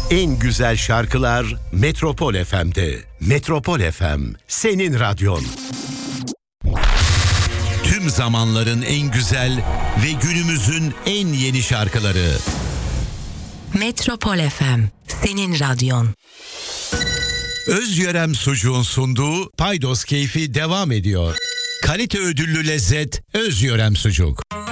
En güzel şarkılar Metropol FM'de. Metropol FM, senin radyon. Tüm zamanların en güzel ve günümüzün en yeni şarkıları. Metropol FM, senin radyon. Özyörem Sucuğun sunduğu Paydos Keyfi devam ediyor. Kalite ödüllü lezzet Özyörem Sucuk.